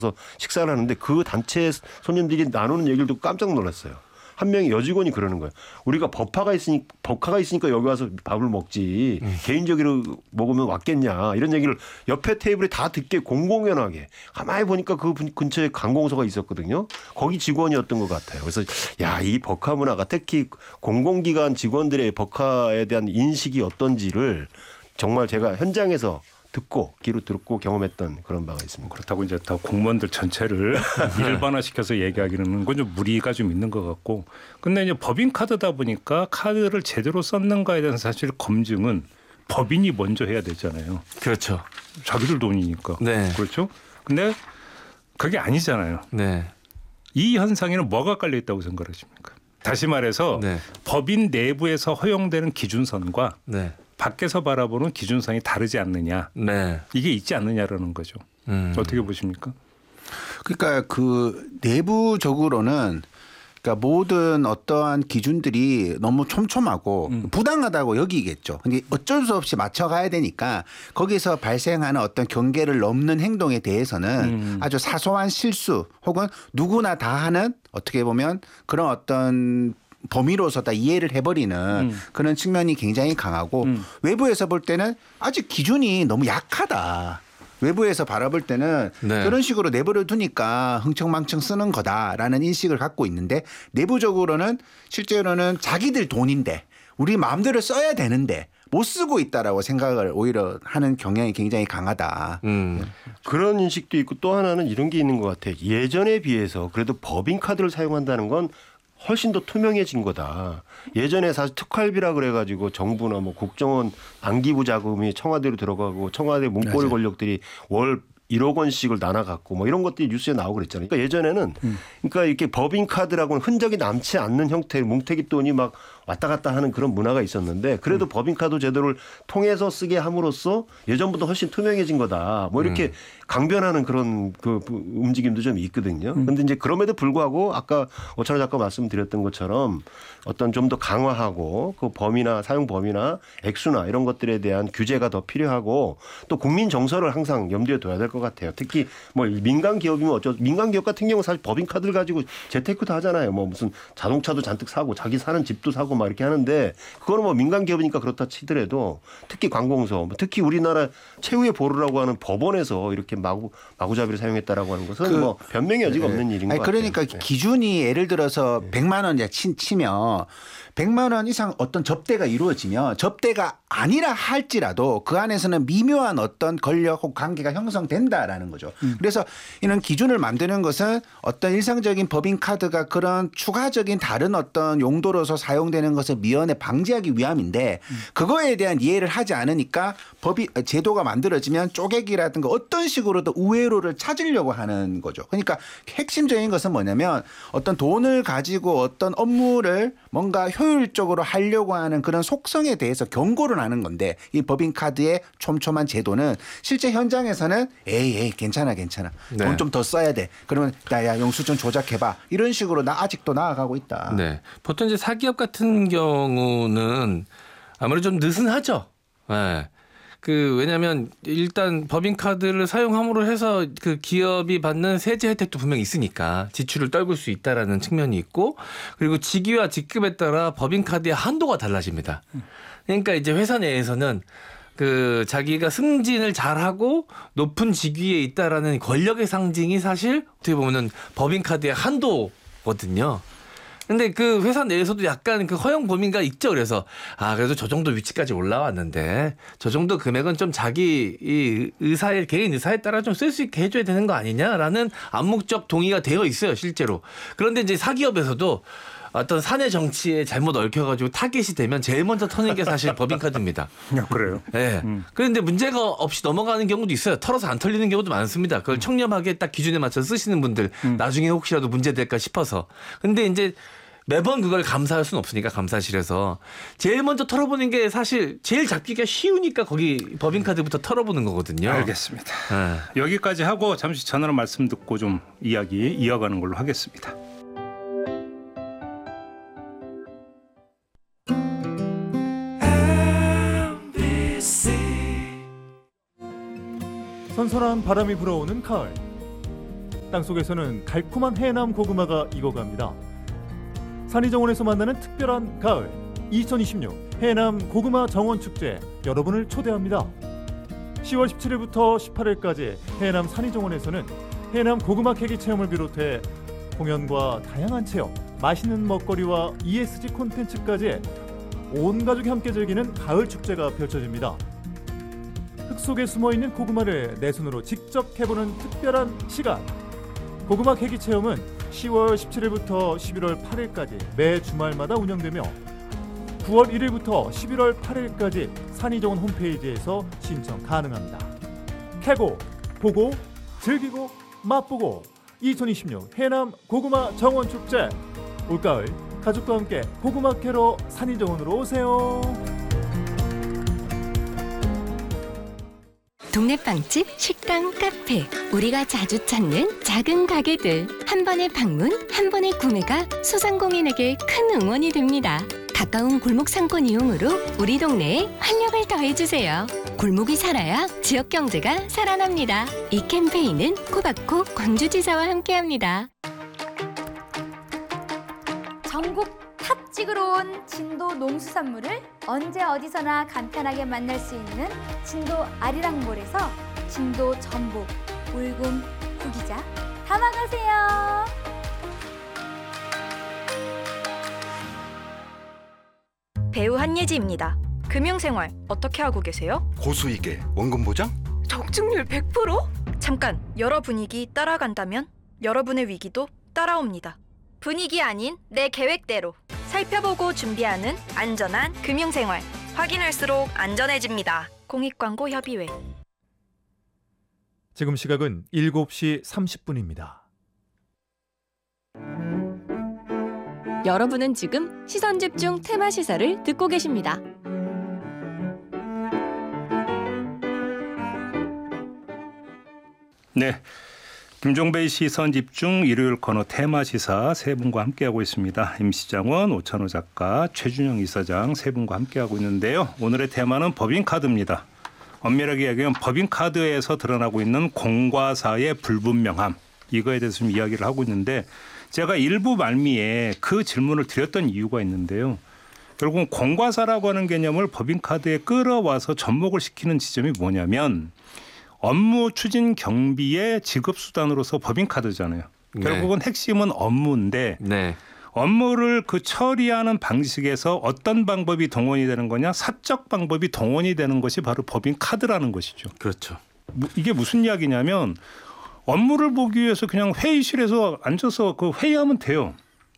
식사를 하는데 그 단체 손님들이 나누는 얘기를 듣고 깜짝 놀랐어요. 한 명의 여직원이 그러는 거예요. 우리가 법카가 있으니까 여기 와서 밥을 먹지 개인적으로 먹으면 왔겠냐 이런 얘기를 옆에 테이블에 다 듣게 공공연하게 가만히 보니까 그 근처에 관공서가 있었거든요. 거기 직원이었던 것 같아요. 그래서 야, 이 법카 문화가 특히 공공기관 직원들의 법카에 대한 인식이 어떤지를 정말 제가 현장에서 귀로 듣고 경험했던 그런 바가 있습니다. 그렇다고 이제 다 공무원들 전체를 일반화시켜서 얘기하기는 건 좀 무리가 좀 있는 것 같고, 근데 이제 법인카드다 보니까 카드를 제대로 썼는가에 대한 사실 검증은 법인이 먼저 해야 되잖아요. 그렇죠. 자기들 돈이니까. 네. 그렇죠. 근데 그게 아니잖아요. 네. 이 현상에는 뭐가 깔려 있다고 생각하십니까? 다시 말해서 네. 법인 내부에서 허용되는 기준선과 네. 밖에서 바라보는 기준선이 다르지 않느냐. 네. 이게 있지 않느냐라는 거죠. 어떻게 보십니까? 그러니까 그 내부적으로는 그러니까 모든 어떠한 기준들이 너무 촘촘하고 부당하다고 여기겠죠. 근데 어쩔 수 없이 맞춰가야 되니까 거기서 발생하는 어떤 경계를 넘는 행동에 대해서는 아주 사소한 실수 혹은 누구나 다 하는 어떻게 보면 그런 어떤 범위로서 다 이해를 해버리는 그런 측면이 굉장히 강하고 외부에서 볼 때는 아직 기준이 너무 약하다. 외부에서 바라볼 때는 네. 그런 식으로 내버려 두니까 흥청망청 쓰는 거다라는 인식을 갖고 있는데 내부적으로는 실제로는 자기들 돈인데 우리 마음대로 써야 되는데 못 쓰고 있다라고 생각을 오히려 하는 경향이 굉장히 강하다. 그런 인식도 있고 또 하나는 이런 게 있는 것 같아요. 예전에 비해서 그래도 법인카드를 사용한다는 건 훨씬 더 투명해진 거다. 예전에 사실 특활비라 그래가지고 정부나 뭐 국정원 안기부 자금이 청와대로 들어가고 청와대 문고리 권력들이 월 1억 원씩을 나눠갖고 뭐 이런 것들이 뉴스에 나오고 그랬잖아요. 그러니까 예전에는 그러니까 이렇게 법인카드라고는 흔적이 남지 않는 형태의 뭉태기 돈이 막 왔다 갔다 하는 그런 문화가 있었는데 그래도 법인카드 제도를 통해서 쓰게 함으로써 예전보다 훨씬 투명해진 거다. 뭐 이렇게 강변하는 그런 그 움직임도 좀 있거든요. 그런데 이제 그럼에도 불구하고 아까 오찬호 작가 말씀드렸던 것처럼 어떤 좀 더 강화하고 그 범위나 사용 범위나 액수나 이런 것들에 대한 규제가 더 필요하고 또 국민 정서를 항상 염두에 둬야 될 것 같아요. 특히 뭐 민간 기업이면 민간 기업 같은 경우 사실 법인카드를 가지고 재테크도 하잖아요. 뭐 무슨 자동차도 잔뜩 사고 자기 사는 집도 사고 막 이렇게 하는데 그거는 뭐 민간 기업이니까 그렇다 치더라도 특히 관공서 특히 우리나라 최후의 보루라고 하는 법원에서 이렇게 마구잡이를 사용했다라고 하는 것은 뭐 변명의 여지가 없는 일인 것 같아요. 그러니까 기준이 예를 들어서 100만 원 치면 100만 원 이상 어떤 접대가 이루어지면 접대가 아니라 할지라도 그 안에서는 미묘한 어떤 권력 혹 관계가 형성된다라는 거죠. 그래서 이런 기준을 만드는 것은 어떤 일상적인 법인카드가 그런 추가적인 다른 어떤 용도로서 사용되는 것을 미연에 방지하기 위함인데 그거에 대한 이해를 하지 않으니까 제도가 만들어지면 쪼개기라든가 어떤 식으로도 우회로를 찾으려고 하는 거죠. 그러니까 핵심적인 것은 뭐냐면 어떤 돈을 가지고 어떤 업무를 뭔가 효율적으로 하려고 하는 그런 속성에 대해서 경고를 하는 건데 이 법인카드의 촘촘한 제도는 실제 현장에서는 에이 괜찮아 네. 돈 좀 더 써야 돼. 그러면 야 영수증 조작해봐. 이런 식으로 아직도 나아가고 있다. 네. 보통 이제 사기업 경우는 아무래도 좀 느슨하죠. 네. 왜냐하면 일단 법인카드를 사용함으로 해서 그 기업이 받는 세제 혜택도 분명히 있으니까 지출을 떨굴 수 있다라는 측면이 있고 그리고 직위와 직급에 따라 법인카드의 한도가 달라집니다. 그러니까 이제 회사 내에서는 그 자기가 승진을 잘하고 높은 직위에 있다라는 권력의 상징이 사실 어떻게 보면은 법인카드의 한도거든요. 근데 그 회사 내에서도 약간 그 허용 범위가 있죠. 그래서 그래도 저 정도 위치까지 올라왔는데 저 정도 금액은 좀 자기 이 개인 의사에 따라 좀 쓸 수 있게 해줘야 되는 거 아니냐라는 암묵적 동의가 되어 있어요, 실제로. 그런데 이제 사기업에서도 어떤 사내 정치에 잘못 얽혀가지고 타겟이 되면 제일 먼저 터는 게 사실 법인카드입니다. 그래요? 네. 그런데 문제가 없이 넘어가는 경우도 있어요. 털어서 안 털리는 경우도 많습니다. 그걸 청렴하게 딱 기준에 맞춰 쓰시는 분들 나중에 혹시라도 문제될까 싶어서. 근데 이제 매번 그걸 감사할 수는 없으니까 감사실에서 제일 먼저 털어보는 게 사실 제일 잡기가 쉬우니까 거기 법인카드부터 털어보는 거거든요. 알겠습니다. 네. 여기까지 하고 잠시 전화로 말씀 듣고 좀 이야기 이어가는 걸로 하겠습니다. 선선한 바람이 불어오는 가을 땅속에서는 달콤한 해남 고구마가 익어갑니다. 산이정원에서 만나는 특별한 가을 2026 해남 고구마 정원축제 여러분을 초대합니다. 10월 17일부터 18일까지 해남 산이정원에서는 해남 고구마 캐기 체험을 비롯해 공연과 다양한 체험, 맛있는 먹거리와 ESG 콘텐츠까지 온 가족이 함께 즐기는 가을 축제가 펼쳐집니다. 흙 속에 숨어있는 고구마를 내 손으로 직접 캐보는 특별한 시간. 고구마 캐기 체험은 10월 17일부터 11월 8일까지 매 주말마다 운영되며 9월 1일부터 11월 8일까지 산이정원 홈페이지에서 신청 가능합니다. 캐고, 보고, 즐기고, 맛보고 2026 해남 고구마 정원축제. 올가을 가족과 함께 고구마 캐러 산이정원으로 오세요. 동네 빵집, 식당, 카페, 우리가 자주 찾는 작은 가게들. 한 번의 방문, 한 번의 구매가 소상공인에게 큰 응원이 됩니다. 가까운 골목 상권 이용으로 우리 동네에 활력을 더해주세요. 골목이 살아야 지역 경제가 살아납니다. 이 캠페인은 코바코 광주지사와 함께합니다. 전국 탑 찍으러 온 진도 농수산물을 언제 어디서나 간편하게 만날 수 있는 진도 아리랑몰에서 진도 전복, 울금, 구기자 담아가세요. 배우 한예지입니다. 금융생활 어떻게 하고 계세요? 고수익에 원금 보장? 적중률 100%? 잠깐, 여러 분위기 따라간다면 여러분의 위기도 따라옵니다. 분위기 아닌 내 계획대로 살펴보고 준비하는 안전한 금융생활. 확인할수록 안전해집니다. 공익광고협의회. 지금 시각은 7시 30분입니다. 여러분은 지금 시선집중 테마 시사를 듣고 계십니다. 네, 김종배의 시선집중 일요일 코너 테마 시사 세 분과 함께하고 있습니다. MC 장원, 오찬호 작가, 최준영 이사장 세 분과 함께하고 있는데요. 오늘의 테마는 법인카드입니다. 엄밀하게 이야기하면 법인카드에서 드러나고 있는 공과사의 불분명함, 이거에 대해서 좀 이야기를 하고 있는데, 제가 일부 말미에 그 질문을 드렸던 이유가 있는데요. 결국은 공과사라고 하는 개념을 법인카드에 끌어와서 접목을 시키는 지점이 뭐냐면, 업무 추진 경비의 지급 수단으로서 법인카드잖아요. 네. 결국은 핵심은 업무인데, 네. 업무를 그 처리하는 방식에서 어떤 방법이 동원이 되는 거냐, 사적 방법이 동원이 되는 것이 바로 법인카드라는 것이죠. 그렇죠. 이게 무슨 이야기냐면, 업무를 보기 위해서 그냥 회의실에서 앉아서 그 회의하면 돼요.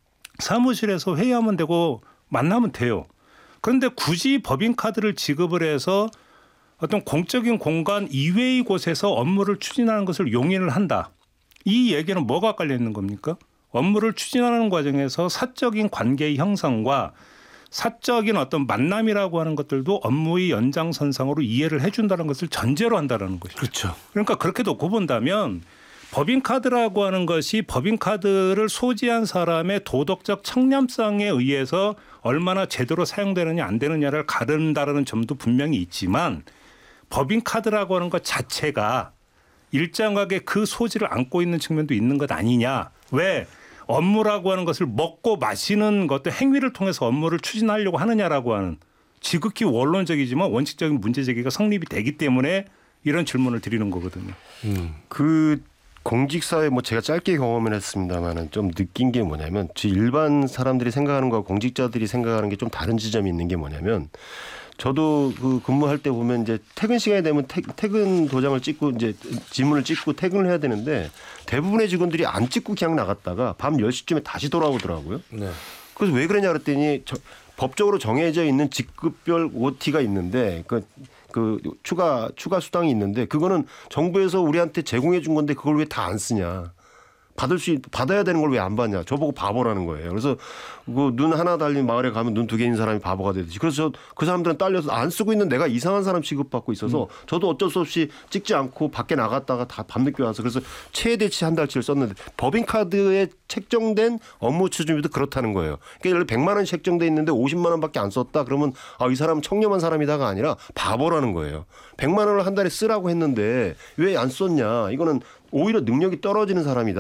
사무실에서 회의하면 되고 만나면 돼요. 그런데 굳이 법인카드를 지급을 해서 어떤 공적인 공간 이외의 곳에서 업무를 추진하는 것을 용인을 한다. 이 얘기는 뭐가 깔려 있는 겁니까? 업무를 추진하는 과정에서 사적인 관계의 형성과 사적인 어떤 만남이라고 하는 것들도 업무의 연장선상으로 이해를 해준다는 것을 전제로 한다는 것이죠. 그렇죠. 그러니까 그렇게 놓고 본다면 법인카드라고 하는 것이 법인카드를 소지한 사람의 도덕적 청렴성에 의해서 얼마나 제대로 사용되느냐 안 되느냐를 가른다는 점도 분명히 있지만, 법인카드라고 하는 것 자체가 일정하게 그 소지를 안고 있는 측면도 있는 것 아니냐. 왜? 업무라고 하는 것을 먹고 마시는 것들 행위를 통해서 업무를 추진하려고 하느냐라고 하는 지극히 원론적이지만 원칙적인 문제 제기가 성립이 되기 때문에 이런 질문을 드리는 거거든요. 그 공직사회 뭐 제가 짧게 경험을 했습니다만은 좀 느낀 게 뭐냐면, 일반 사람들이 생각하는 거와 공직자들이 생각하는 게 좀 다른 지점이 있는 게 뭐냐면, 저도 그 근무할 때 보면 이제 퇴근 시간이 되면 퇴근 도장을 찍고 이제 지문을 찍고 퇴근을 해야 되는데, 대부분의 직원들이 안 찍고 그냥 나갔다가 밤 10시쯤에 다시 돌아오더라고요. 네. 그래서 왜 그러냐 그랬더니 법적으로 정해져 있는 직급별 OT가 있는데 그 추가 수당이 있는데, 그거는 정부에서 우리한테 제공해 준 건데 그걸 왜 다 안 쓰냐. 받아야 되는 걸 왜 안 받냐. 저보고 바보라는 거예요. 그래서 그 눈 하나 달린 마을에 가면 눈 두 개인 사람이 바보가 되듯이. 그래서 그 사람들은 딸려서 안 쓰고 있는 내가 이상한 사람 취급받고 있어서 저도 어쩔 수 없이 찍지 않고 밖에 나갔다가 다 밤늦게 와서, 그래서 최대치 한 달치를 썼는데, 법인카드에 책정된 업무 추진비도 그렇다는 거예요. 그러니까 예를 들어 100만 원이 책정돼 있는데 50만 원밖에 안 썼다 그러면 이 사람은 청렴한 사람이다가 아니라 바보라는 거예요. 100만 원을 한 달에 쓰라고 했는데 왜 안 썼냐. 이거는 오히려 능력이 떨어지는 사람이다.